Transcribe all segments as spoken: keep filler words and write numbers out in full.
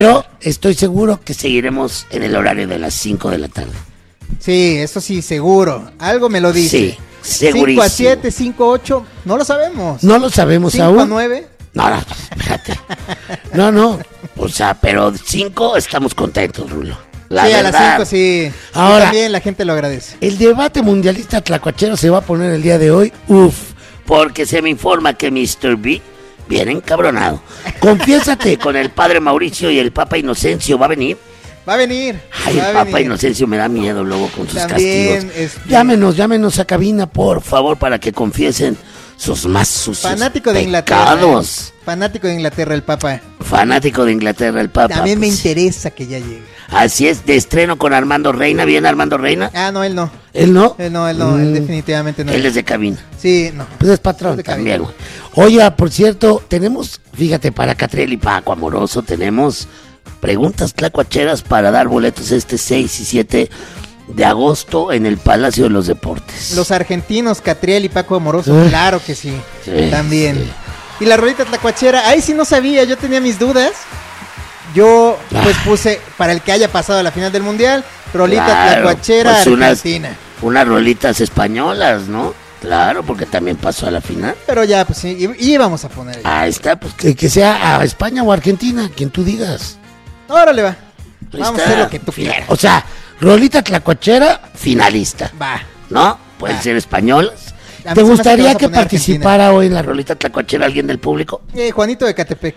Pero estoy seguro que seguiremos en el horario de las cinco de la tarde. Sí, eso sí, seguro. Algo me lo dice. Sí, segurísimo. cinco a siete, cinco a ocho, no lo sabemos. No lo sabemos aún. cinco a nueve. No, no, fíjate. No, no. O sea, pero cinco estamos contentos, Rulo. La sí, verdad. a las cinco sí. Ahora, y también la gente lo agradece. El debate mundialista tlacuachero se va a poner el día de hoy. Uf, porque se me informa que mister B viene encabronado. Confiésate con el padre Mauricio y el Papa Inocencio. ¿Va a venir? Va a venir. Ay, va el a Papa venir. Inocencio me da miedo luego con sus También, castigos. este... Llámenos, llámenos a cabina, por favor, para que confiesen sus más sucios Fanático de pecados. Inglaterra. Fanático de Inglaterra, el Papa. Fanático de Inglaterra, el Papa. También me pues. interesa que ya llegue. Así es, de estreno con Armando Reina. ¿Viene Armando Reina? Ah, no, él no. ¿Él no? Él no, él no, Mm. él definitivamente no. Él es de cabina. Sí, no. Pues es patrón Es de también, cabina. güey. Oiga, por cierto, tenemos, fíjate, para Catriel y Paco Amoroso, tenemos preguntas tlacuacheras para dar boletos este seis y siete de agosto en el Palacio de los Deportes. Los argentinos, Catriel y Paco Amoroso, Uh. claro que sí. Sí, También. sí. Y la rolita tlacuachera, ahí sí no sabía, yo tenía mis dudas. Yo pues Ah. puse para el que haya pasado a la final del mundial, rolita Claro, tlacuachera pues unas- argentina. Unas rolitas españolas, ¿no? Claro, porque también pasó a la final. Pero ya, pues sí, y, y íbamos a poner. Ahí está, pues que, que sea a España o Argentina, quien tú digas. Órale, va. Ahí Vamos está. a hacer lo que tú quieras. O sea, rolita tlacuachera, finalista. Va. ¿No? Pueden Ah. ser españolas. A mí ¿Te se me hace que gustaría vas a que poner participara hoy en la rolita tlacuachera alguien del público? Eh, Juanito de Catepec.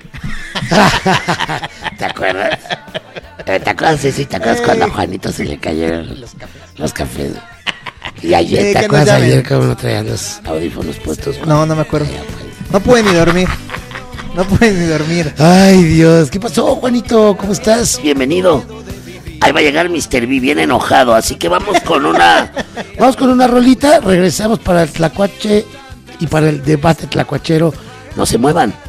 ¿Te acuerdas? Eh, ¿Te acuerdas, sí, ¿Te acuerdas Eh. cuando a Juanito se le cayeron Los cafés. los cafés? Y ayer, Eh, ¿te que nos acuerdas llamen. ayer cómo no traían los audífonos puestos? Juan? No, no me acuerdo. Ya, pues. No pude ni dormir. No pude ni dormir. Ay, Dios, ¿qué pasó, Juanito? ¿Cómo estás? Bienvenido. Ahí va a llegar mister B bien enojado, así que vamos con una vamos con una rolita, regresamos para el tlacuache y para el debate tlacuachero. No se muevan.